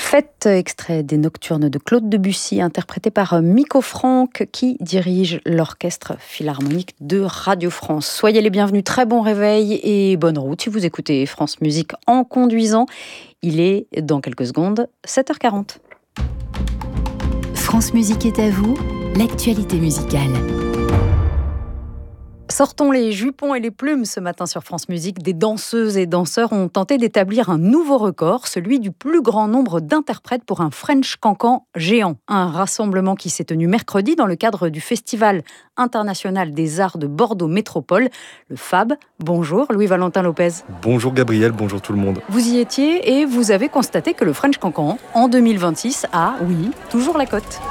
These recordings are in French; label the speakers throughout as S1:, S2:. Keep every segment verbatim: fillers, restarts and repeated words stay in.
S1: Fête, extrait des Nocturnes de Claude Debussy, interprété par Miko Franck, qui dirige l'Orchestre Philharmonique de Radio France. Soyez les bienvenus, très bon réveil et bonne route si vous écoutez France Musique en conduisant. Il est, dans quelques secondes, sept heures quarante.
S2: France Musique est à vous, l'actualité musicale.
S1: Sortons les jupons et les plumes ce matin sur France Musique. Des danseuses et danseurs ont tenté d'établir un nouveau record, celui du plus grand nombre d'interprètes pour un French Cancan géant. Un rassemblement qui s'est tenu mercredi dans le cadre du Festival international des arts de Bordeaux Métropole, le F A B. Bonjour Louis-Valentin Lopez.
S3: Bonjour Gabriel, bonjour tout le monde.
S1: Vous y étiez et vous avez constaté que le French Cancan, en deux mille vingt-six, a, oui, toujours la cote.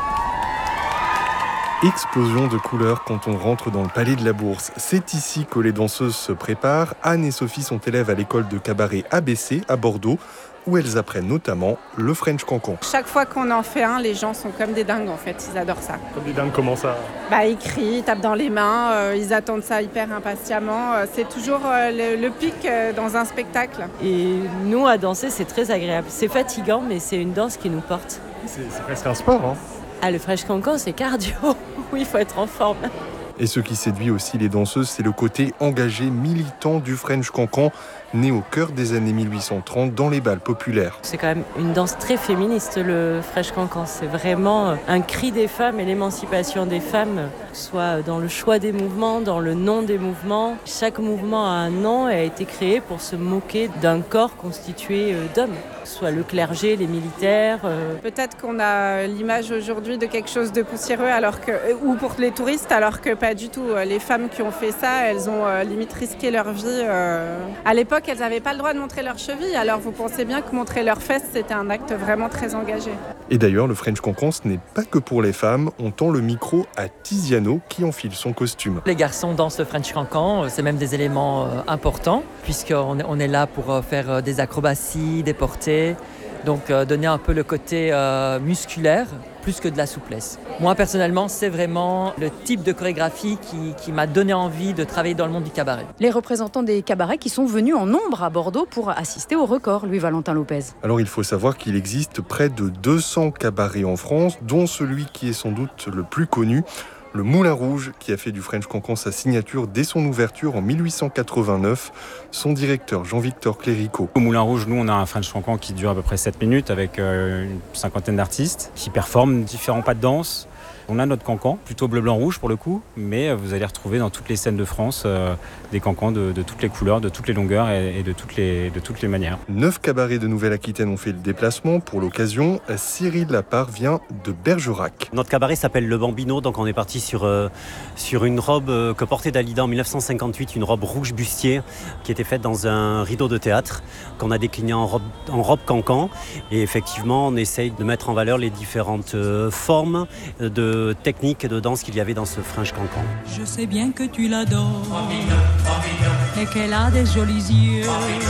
S3: Explosion de couleurs quand on rentre dans le Palais de la Bourse. C'est ici que les danseuses se préparent. Anne et Sophie sont élèves à l'école de cabaret A B C à Bordeaux, où elles apprennent notamment le French Cancan.
S4: Chaque fois qu'on en fait un, les gens sont comme des dingues en fait, ils adorent ça.
S3: Comme des dingues, comment ça ?
S4: Bah, ils crient, ils tapent dans les mains, euh, ils attendent ça hyper impatiemment. Euh, c'est toujours euh, le, le pic euh, dans un spectacle.
S5: Et nous, à danser, c'est très agréable. C'est fatigant, mais c'est une danse qui nous porte.
S3: C'est, c'est presque un sport, hein ?
S5: Ah, le French Cancan, c'est cardio. Oui, il faut être en forme.
S3: Et ce qui séduit aussi les danseuses, c'est le côté engagé, militant du French Cancan, né au cœur des années mille huit cent trente dans les bals populaires.
S5: C'est quand même une danse très féministe, le French Cancan. C'est vraiment un cri des femmes et l'émancipation des femmes, soit dans le choix des mouvements, dans le nom des mouvements. Chaque mouvement a un nom et a été créé pour se moquer d'un corps constitué d'hommes, soit le clergé, les militaires. Euh...
S4: Peut-être qu'on a l'image aujourd'hui de quelque chose de poussiéreux, alors que, ou pour les touristes, alors que pas du tout. Les femmes qui ont fait ça, elles ont euh, limite risqué leur vie. Euh... À l'époque, elles n'avaient pas le droit de montrer leurs chevilles, alors vous pensez bien que montrer leurs fesses, c'était un acte vraiment très engagé.
S3: Et d'ailleurs, le French Cancan, ce n'est pas que pour les femmes. On tend le micro à Tiziano, qui enfile son costume.
S6: Les garçons dansent le French Cancan, c'est même des éléments euh, importants, puisqu'on est, on est là pour euh, faire euh, des acrobaties, des portées, donc euh, donner un peu le côté euh, musculaire, plus que de la souplesse. Moi, personnellement, c'est vraiment le type de chorégraphie qui, qui m'a donné envie de travailler dans le monde du cabaret.
S1: Les représentants des cabarets qui sont venus en nombre à Bordeaux pour assister au record, Louis-Valentin Lopez.
S3: Alors, il faut savoir qu'il existe près de deux cents cabarets en France, dont celui qui est sans doute le plus connu, le Moulin Rouge, qui a fait du French Cancan sa signature dès son ouverture en mille huit cent quatre-vingt-neuf. Son directeur, Jean-Victor Cléricault.
S7: Au Moulin Rouge, nous, on a un French Cancan qui dure à peu près sept minutes avec euh, une cinquantaine d'artistes qui performent différents pas de danse. On a notre cancan, plutôt bleu-blanc-rouge pour le coup, mais vous allez retrouver dans toutes les scènes de France euh, des cancans de, de toutes les couleurs, de toutes les longueurs et, et de, toutes les, de toutes les manières.
S3: Neuf cabarets de Nouvelle-Aquitaine ont fait le déplacement. Pour l'occasion, Cyril Lapart vient de Bergerac.
S8: Notre cabaret s'appelle Le Bambino, donc on est parti sur, euh, sur une robe euh, que portait Dalida en mille neuf cent cinquante-huit, une robe rouge bustier qui était faite dans un rideau de théâtre qu'on a décliné en robe, en robe cancan. Et effectivement, on essaye de mettre en valeur les différentes euh, formes de technique de danse qu'il y avait dans ce French Cancan.
S9: Je sais bien que tu l'adores et qu'elle a des jolis yeux,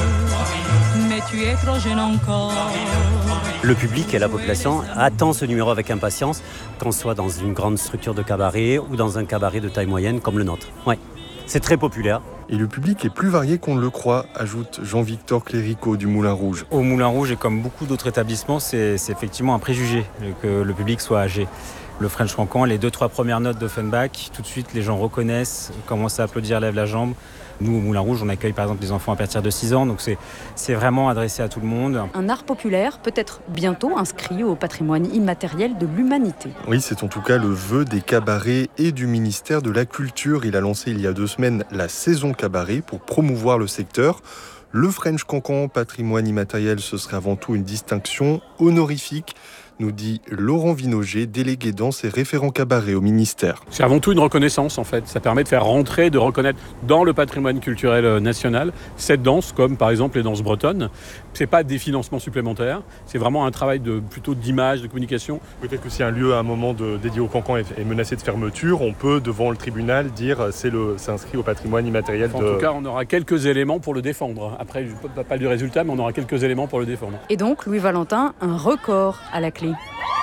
S9: mais tu es trop jeune encore.
S8: Le public et la population attend ce numéro avec impatience, qu'on soit dans une grande structure de cabaret ou dans un cabaret de taille moyenne comme le nôtre. Ouais. C'est très populaire.
S3: Et le public est plus varié qu'on ne le croit, ajoute Jean-Victor Cléricault du Moulin Rouge.
S7: Au Moulin Rouge, et comme beaucoup d'autres établissements, c'est, c'est effectivement un préjugé que le public soit âgé. Le French Cancan, les deux, trois premières notes d'Offenbach, tout de suite les gens reconnaissent, commencent à applaudir, lèvent la jambe. Nous, au Moulin Rouge, on accueille par exemple les enfants à partir de six ans, donc c'est, c'est vraiment adressé à tout le monde.
S1: Un art populaire, peut-être bientôt inscrit au patrimoine immatériel de l'humanité.
S3: Oui, c'est en tout cas le vœu des cabarets et du ministère de la Culture. Il a lancé il y a deux semaines la saison cabaret pour promouvoir le secteur. Le French Cancan, patrimoine immatériel, ce serait avant tout une distinction honorifique, nous dit Laurent Vinoget, délégué danse et référent cabaret au ministère.
S10: C'est avant tout une reconnaissance en fait. Ça permet de faire rentrer, de reconnaître dans le patrimoine culturel national cette danse, comme par exemple les danses bretonnes. C'est pas des financements supplémentaires, c'est vraiment un travail de, plutôt d'image, de communication.
S3: Peut-être que si un lieu à un moment de, dédié au cancan est, est menacé de fermeture, on peut devant le tribunal dire c'est, le, c'est inscrit au patrimoine immatériel.
S10: En
S3: de...
S10: tout cas, on aura quelques éléments pour le défendre. Après, je ne peux pas du résultat, mais on aura quelques éléments pour le défendre.
S1: Et donc, Louis-Valentin, un record à la clé.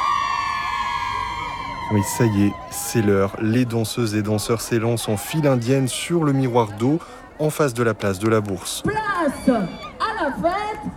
S3: Oui, ça y est, c'est l'heure. Les danseuses et danseurs s'élancent en file indienne sur le miroir d'eau en face de la place de la Bourse.
S11: Place à la fête